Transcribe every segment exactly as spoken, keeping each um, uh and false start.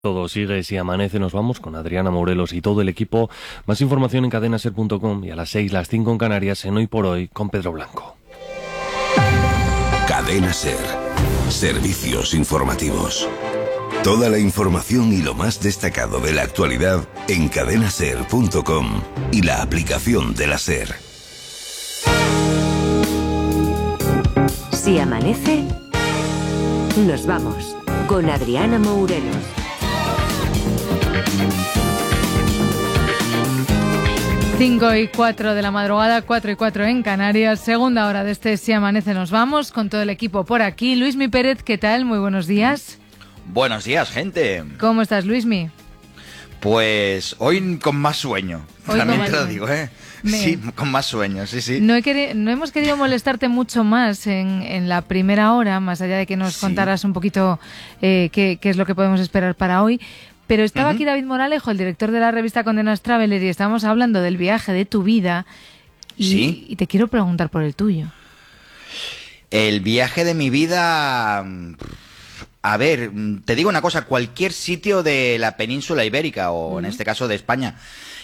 Todo sigue Si Amanece, nos vamos con Adriana Morelos y todo el equipo. Más información en cadena ser punto com y a las seis, las cinco en Canarias, en Hoy por Hoy, con Pedro Blanco. Cadena Ser. Servicios informativos. Toda la información y lo más destacado de la actualidad en cadena ser punto com y la aplicación de la SER. Si amanece, nos vamos con Adriana Morelos. cinco y cuatro de la madrugada, cuatro y cuatro en Canarias, segunda hora de este Si Amanece nos vamos, con todo el equipo por aquí. Luismi Pérez, ¿qué tal? Muy buenos días. Buenos días, gente. ¿Cómo estás, Luismi? Pues hoy con más sueño, Hoy también con te lo más digo, ¿eh? Me... Sí, con más sueño, sí, sí. No, he queri... no hemos querido molestarte mucho más en, en la primera hora, más allá de que nos Sí. contaras un poquito eh, qué, qué es lo que podemos esperar para hoy. Pero estaba Uh-huh. aquí David Moralejo, el director de la revista Condenas Traveler, y estábamos hablando del viaje de tu vida. Y, Sí. y te quiero preguntar por el tuyo. El viaje de mi vida... A ver, te digo una cosa, cualquier sitio de la península ibérica, o en este caso de España,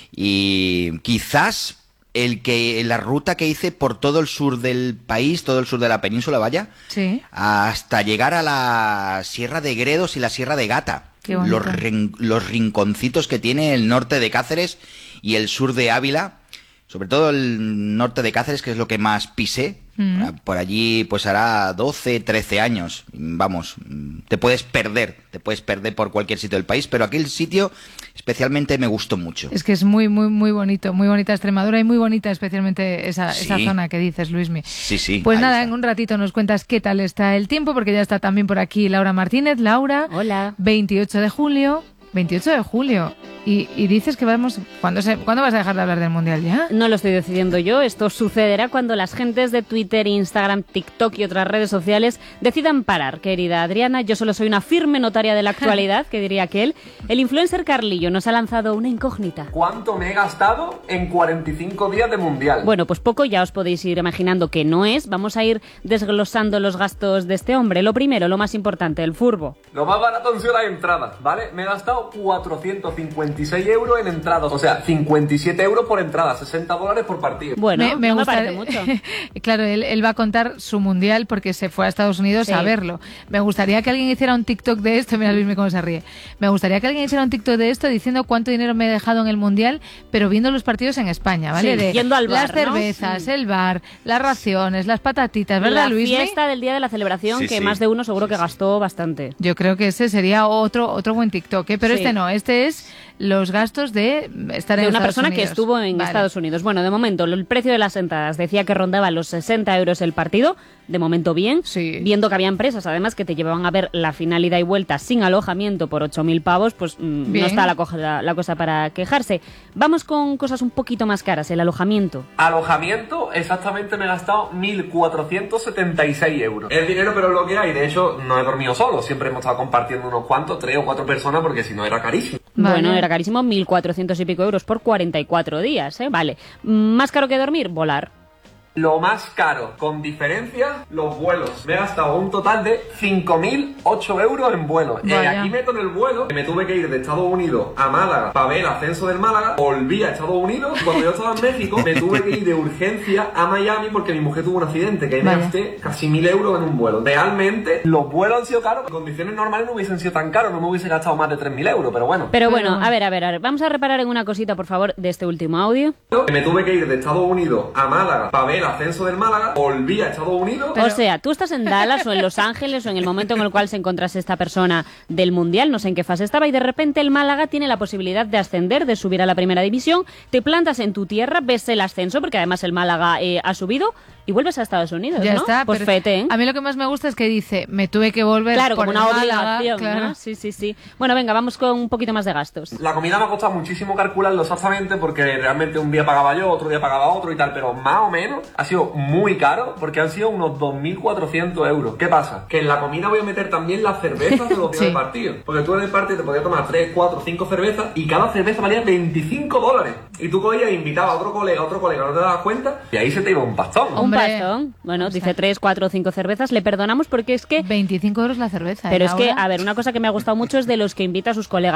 y quizás el que la ruta que hice por todo el sur del país, todo el sur de la península, vaya, Sí. hasta llegar a la Sierra de Gredos y la Sierra de Gata. Qué bonito. Los, rin- los rinconcitos que tiene el norte de Cáceres y el sur de Ávila, sobre todo el norte de Cáceres, que es lo que más pisé. Mm. Por allí pues hará doce, trece años. Vamos, te puedes perder, te puedes perder por cualquier sitio del país, pero aquel sitio especialmente me gustó mucho. Es que es muy, muy, muy bonito, muy bonita Extremadura y muy bonita especialmente esa, Sí. esa zona que dices, Luismi. Sí, sí. Pues ahí nada, está. en un ratito nos cuentas qué tal está el tiempo, porque ya está también por aquí Laura Martínez. Laura, Hola. veintiocho de julio, veintiocho de julio. Y, y dices que vamos... ¿cuándo, se, ¿Cuándo vas a dejar de hablar del Mundial ya? No lo estoy decidiendo yo, esto sucederá cuando las gentes de Twitter, Instagram, TikTok y otras redes sociales decidan parar. Querida Adriana, yo solo soy una firme notaria de la actualidad, que diría aquel. El influencer Carlillo nos ha lanzado una incógnita. ¿Cuánto me he gastado en cuarenta y cinco días de mundial? Bueno, pues poco ya os podéis ir imaginando que no es. Vamos a ir desglosando los gastos de este hombre. Lo primero, lo más importante, el furbo. Lo más barato han sido las entradas, ¿vale? Me he gastado cuatrocientos cincuenta y seis euros en entradas, o sea, cincuenta y siete euros por entrada, sesenta dólares por partido. Bueno, me, me no gusta- me parece mucho. Claro, él, él va a contar su Mundial porque se fue a Estados Unidos Sí. a verlo. Me gustaría que alguien hiciera un TikTok de esto. Mira, Luismi, cómo se ríe. Me gustaría que alguien hiciera un TikTok de esto diciendo cuánto dinero me he dejado en el Mundial, pero viendo los partidos en España, ¿vale? Sí, De yendo al las bar, ¿no? cervezas, Sí. el bar, las raciones, las patatitas, ¿verdad, La Luismi? fiesta del día de la celebración, Sí, que sí. más de uno seguro que gastó bastante. Yo creo que ese sería otro otro buen TikTok, ¿eh? Pero Sí. este no, este es los gastos de estar en De una Estados persona que Unidos. estuvo en Vale. Estados Unidos. Bueno, de momento, el precio de las entradas decía que rondaba los sesenta euros el partido. De momento bien. Sí. Viendo que había empresas, además, que te llevaban a ver la final ida y vuelta sin alojamiento por ocho mil pavos, pues mm, Bien. no está la, coja- la- la cosa para quejarse. Vamos con cosas un poquito más caras, el alojamiento. Alojamiento, exactamente me he gastado mil cuatrocientos setenta y seis euros. Es dinero, pero es lo que hay. De hecho, no he dormido solo. Siempre hemos estado compartiendo unos cuantos, tres o cuatro personas, porque si no era carísimo. Vale. Bueno, era carísimo, mil cuatrocientos y pico euros por cuarenta y cuatro días, ¿eh? Vale. ¿Más caro que dormir? Volar. Lo más caro, con diferencia, los vuelos. Me he gastado un total de cinco mil ocho euros en vuelos. Eh, Vaya. aquí meto en el vuelo, me tuve que ir de Estados Unidos a Málaga para ver el ascenso del Málaga. Volví a Estados Unidos. Cuando yo estaba en México, me tuve que ir de urgencia a Miami porque mi mujer tuvo un accidente. Que ahí me Vaya. gasté casi mil euros en un vuelo. Realmente, los vuelos han sido caros. En condiciones normales no hubiesen sido tan caros. No me hubiese gastado más de tres mil euros, pero bueno. Pero Pero- bueno, a ver, a ver, a ver. Vamos a reparar en una cosita, por favor, de este último audio. Me tuve que ir de Estados Unidos a Málaga para ver el ascenso del Málaga. Volví a Estados Unidos. O sea, tú estás en Dallas o en Los Ángeles o en el momento en el cual se encontrase esta persona del Mundial, no sé en qué fase estaba, y de repente el Málaga tiene la posibilidad de ascender, de subir a la primera división, te plantas en tu tierra, ves el ascenso, porque además el Málaga eh, ha subido, y vuelves a Estados Unidos, Ya ¿no? está. Pues pero fete, ¿eh? A mí lo que más me gusta es que dice, me tuve que volver Claro, por como una el Málaga, obligación, claro. ¿no? Sí, sí, sí. Bueno, venga, vamos con un poquito más de gastos. La comida me ha costado muchísimo calcularlo exactamente porque realmente un día pagaba yo, otro día pagaba otro y tal, pero más o menos ha sido muy caro porque han sido unos dos mil cuatrocientos euros. ¿Qué pasa? Que en la comida voy a meter también las cervezas de los días Sí. del partido. Porque tú en el partido te podías tomar tres, cuatro, cinco cervezas y cada cerveza valía veinticinco dólares. Y tú cogías e invitabas a otro colega, a otro colega, no te dabas cuenta y ahí se te iba un pastón. Un Hombre, pastón. Bueno, dice tres, cuatro, cinco cervezas. Le perdonamos porque es que... veinticinco euros la cerveza. Pero ¿eh, es que, ahora? a ver, una cosa que me ha gustado mucho es de los que invita a sus colegas.